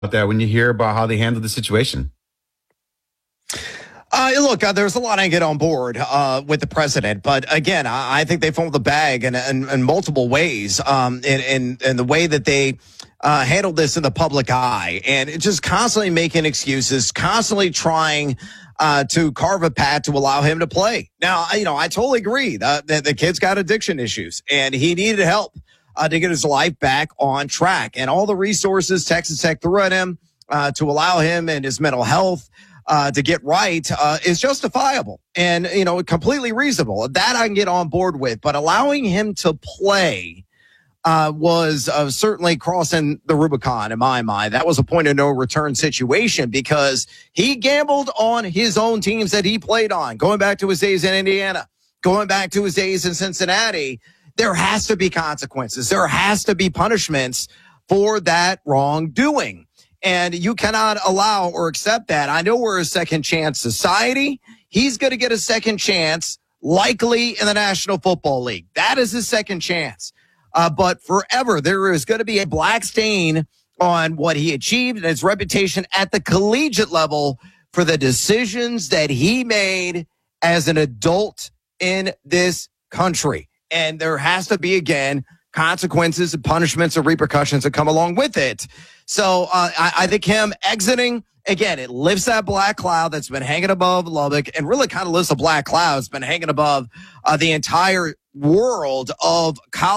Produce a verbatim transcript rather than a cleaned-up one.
That when you hear about how they handled the situation? Uh, look, uh, there's a lot I get on board uh, with the president, but again, I, I think they fumbled the bag in, in, in multiple ways, um, in, in, in the way that they uh, handled this in the public eye, and it just constantly making excuses, constantly trying uh, to carve a path to allow him to play. Now, you know, I totally agree that the, the kid's got addiction issues, and he needed help uh, to get his life back on track, and all the resources Texas Tech threw at him uh, to allow him and his mental health Uh, to get right uh, is justifiable and, you know, completely reasonable. That I can get on board with. But allowing him to play uh, was uh, certainly crossing the Rubicon in my mind. That was a point of no return situation because he gambled on his own teams that he played on. Going back to his days in Indiana, going back to his days in Cincinnati, there has to be consequences. There has to be punishments for that wrongdoing. And you cannot allow or accept that. I know we're a second chance society. He's going to get a second chance, likely in the National Football League. That is his second chance. Uh, but forever, there is going to be a black stain on what he achieved and his reputation at the collegiate level for the decisions that he made as an adult in this country. And there has to be, again, consequences and punishments and repercussions that come along with it. So uh, I, I think him exiting, again, it lifts that black cloud that's been hanging above Lubbock and really kind of lifts a black cloud that's been hanging above uh, the entire world of college.